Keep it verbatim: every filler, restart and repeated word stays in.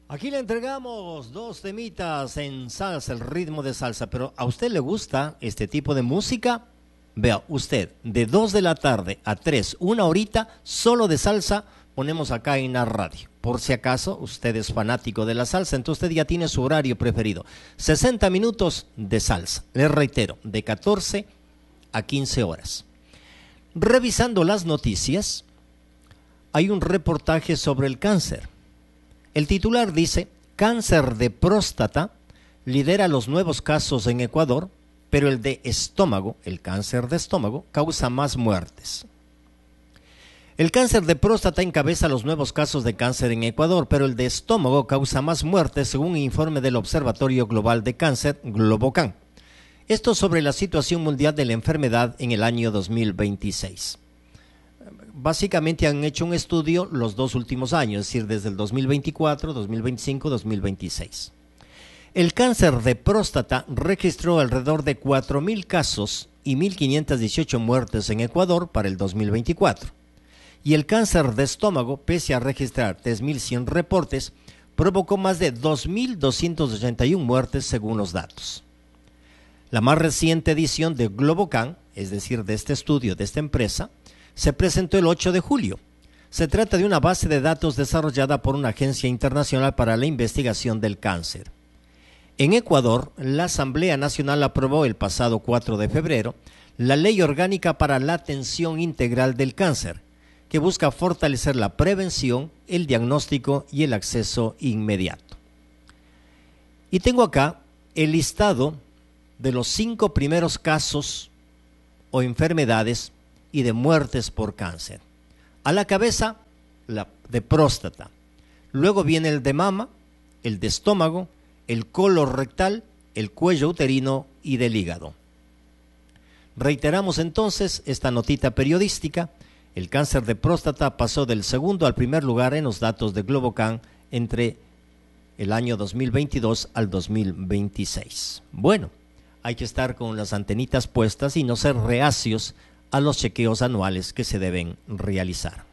Aquí le entregamos dos temitas en salsa, el ritmo de salsa, pero ¿a usted le gusta este tipo de música? Vea, usted, de dos de la tarde a tres, una horita, solo de salsa, ponemos acá en la radio. Por si acaso usted es fanático de la salsa, entonces usted ya tiene su horario preferido. sesenta minutos de salsa, le reitero, de catorce a quince horas. Revisando las noticias, hay un reportaje sobre el cáncer. El titular dice, cáncer de próstata lidera los nuevos casos en Ecuador, pero el de estómago, el cáncer de estómago, causa más muertes. El cáncer de próstata encabeza los nuevos casos de cáncer en Ecuador, pero el de estómago causa más muertes, según un informe del Observatorio Global de Cáncer, Globocan. Esto sobre la situación mundial de la enfermedad en el año dos mil veintiséis. Básicamente han hecho un estudio los dos últimos años, es decir, desde el dos mil veinticuatro, dos mil veinticinco, dos mil veintiséis. El cáncer de próstata registró alrededor de cuatro mil casos y mil quinientas dieciocho muertes en Ecuador para el dos mil veinticuatro. Y el cáncer de estómago, pese a registrar tres mil cien reportes, provocó más de dos mil doscientas ochenta y una muertes según los datos. La más reciente edición de Globocan, es decir, de este estudio de esta empresa, se presentó el ocho de julio. Se trata de una base de datos desarrollada por una agencia internacional para la investigación del cáncer. En Ecuador, la Asamblea Nacional aprobó el pasado cuatro de febrero la Ley Orgánica para la Atención Integral del Cáncer, que busca fortalecer la prevención, el diagnóstico y el acceso inmediato. Y tengo acá el listado de los cinco primeros casos o enfermedades y de muertes por cáncer. A la cabeza, la de próstata. Luego viene el de mama, el de estómago, el colon rectal, el cuello uterino y del hígado. Reiteramos entonces esta notita periodística. El cáncer de próstata pasó del segundo al primer lugar en los datos de Globocan entre el año dos mil veintidós al dos mil veintiséis. Bueno, hay que estar con las antenitas puestas y no ser reacios a los chequeos anuales que se deben realizar.